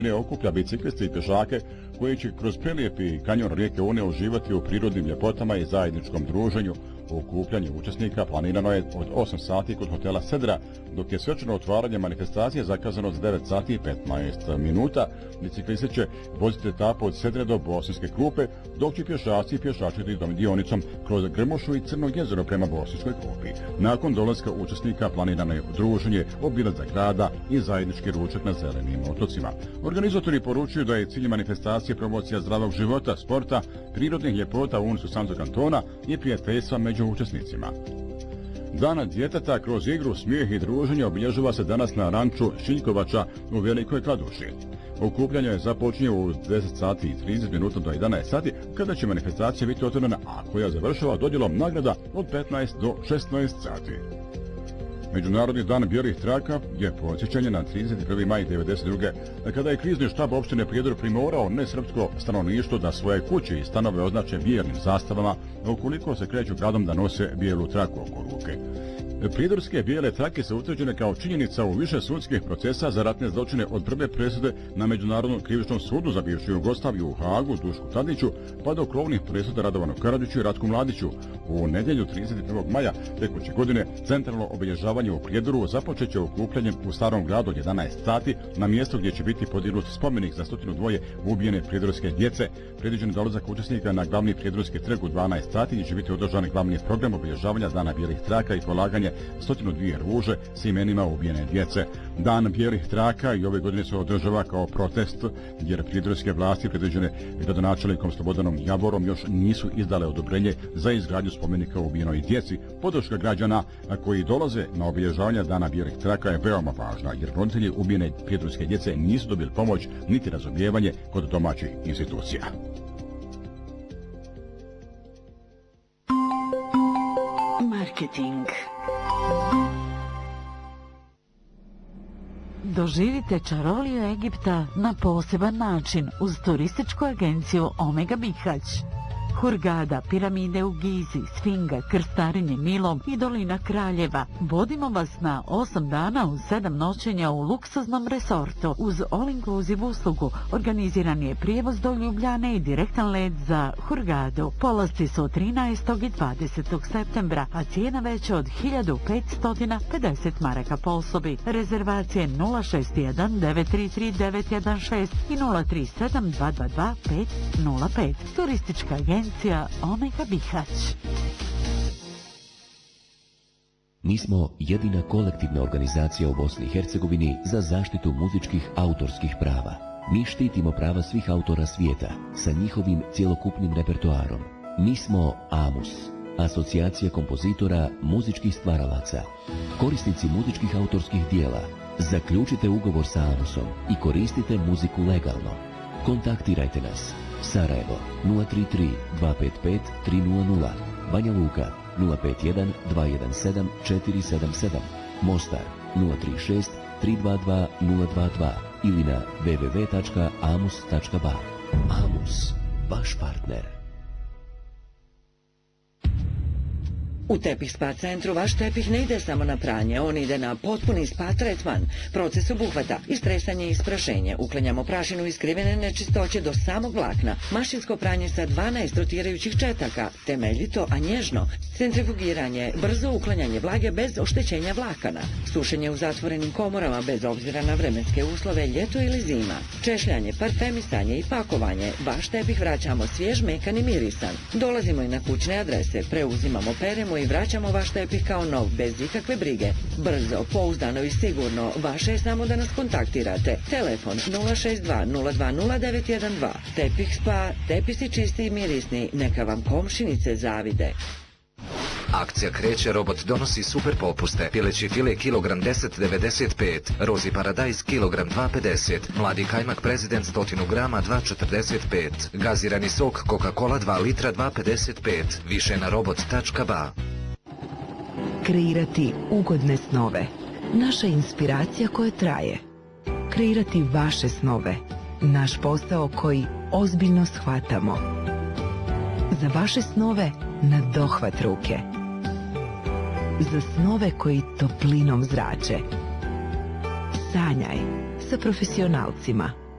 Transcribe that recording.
okuplja bicikliste i pješake koji će kroz prelijepi kanjon rijeke Une uživati u prirodnim ljepotama i zajedničkom druženju. Okupljanje učesnika planirano je od 8 sati kod hotela Sedra, dok je svečano otvaranje manifestacije zakazano za 9 sati i 15 minuta. Biciklisti će voziti etapu od Sedre do Bosanske Krupe, dok će pješaci pješačiti dionicom kroz Grmošu i Crno jezero prema Bosanskoj Krupi. Nakon dolaska učesnika planirano je druženje, obilazak grada i zajednički ručak na zelenim otocima. Organizatori poručuju da je cilj manifestacije promocija zdravog života, sporta, prirodnih ljepota u unisu Santo kantona i prijateljstva među učesnicima. Dan djeteta kroz igru, smijeh i druženje obilježava se danas na ranču Šiljkovača u Velikoj Kladuši. Okupljanje započinje u 10 sati i 30 minuta do 11 sati, kada će manifestacija biti otvorena, a koja završava dodjelom nagrada od 15 do 16 sati. Međunarodni dan bijelih traka je podsjećanje na 31. maj 1992. kada je krizni štab opštine Prijedor primorao nesrpsko stanovništvo da svoje kuće i stanove označe bijelim zastavama, ukoliko se kreću gradom da nose bijelu traku oko ruke. Prijedorske bijele trake su utvrđene kao činjenica u više sudskih procesa za ratne zločine od prve presude na Međunarodnom krivičnom sudu za bivšu Jugoslaviju u Hagu Dušku Tadiću pa do krovnih presuda Radovanu Karadžiću i Ratku Mladiću. U nedjelju 31. maja tekuće godine centralno obilježavanje u Prijedoru započeće okupljanjem u Starom gradu od 11 sati na mjestu gdje će biti podignut spomenik za 102 ubijene prijedorske djece. Predviđen dolazak učesnika na glavni prijedorski trg u 12 sati gdje će biti održan glavni program obilježavanja Dana bijelih traka i polaganje 102 ruže s imenima ubijene djece. Dan bijelih traka i ove godine se održava kao protest jer prijedorske vlasti predviđene gradonačelnikom Slobodanom Javorom još nisu izdale odobrenje za izgradnju spomenika ubijenoj djeci. Podrška građana koji dolaze na obilježavanje Dana bijelih traka je veoma važna jer roditelji ubijene prijedorske djece nisu dobili pomoć niti razumijevanje kod domaćih institucija. Marketing. Doživite čaroliju Egipta na poseban način uz turističku agenciju Omega Bihać. Hurgada, piramide u Gizi, Sfinga, krstarenje Nilom i dolina Kraljeva. Vodimo vas na 8 dana uz 7 noćenja u luksuznom resortu. Uz all-inclusive uslugu organiziran je prijevoz do Ljubljane i direktan let za Hurgadu. Polasci su 13. i 20. septembra, a cijena veća od 1550 maraka po osobi. Rezervacije 061 933 916 i 037 222 505. Turistička agencija Omega Bihać. Mi smo jedina kolektivna organizacija u Bosni i Hercegovini za zaštitu muzičkih autorskih prava. Mi štitimo prava svih autora svijeta sa njihovim cjelokupnim repertoarom. Mi smo AMUS, Asocijacija kompozitora muzičkih stvaralaca. Korisnici muzičkih autorskih dijela, zaključite ugovor sa AMUSom i koristite muziku legalno. Kontaktirajte nas. Sarajevo 033 255 300, Banja Luka 051 217 477, Mostar 036 322 022 ili na www.amus.ba. AMUS, vaš partner. U Tepih Spa centru vaš tepih ne ide samo na pranje, on ide na potpuni spa tretman. Proces obuhvata istresanje i isprašenje, uklanjamo prašinu i skrivene nečistoće do samog vlakna, mašinsko pranje sa 12 rotirajućih četaka, temeljito, a nježno, centrifugiranje, brzo uklanjanje vlage bez oštećenja vlakana, sušenje u zatvorenim komorama bez obzira na vremenske uslove, ljeto ili zima, češljanje, parfemisanje i pakovanje, vaš tepih vraćamo svjež, mekan i mirisan. Dolazimo i na kućne adrese, preuzimamo, peremo i vraćamo vaš tepih kao nov, bez ikakve brige. Brzo, pouzdano i sigurno, vaše je samo da nas kontaktirate. Telefon 062 020 912. Tepih Spa, tepisi čisti i mirisni, neka vam komšinice zavide. Akcija kreće, robot donosi super popuste. Pileći file kilogram 10,95, rozi paradajz kilogram 2,50, mladi kajmak prezident 100 grama 2,45, gazirani sok Coca-Cola 2 litra 2,55, više na robot.ba. Kreirati ugodne snove. Naša inspiracija koja traje. Kreirati vaše snove. Naš posao koji ozbiljno shvatamo. Za vaše snove na dohvat ruke. Za snove koji toplinom zrače. Sanjaj sa profesionalcima.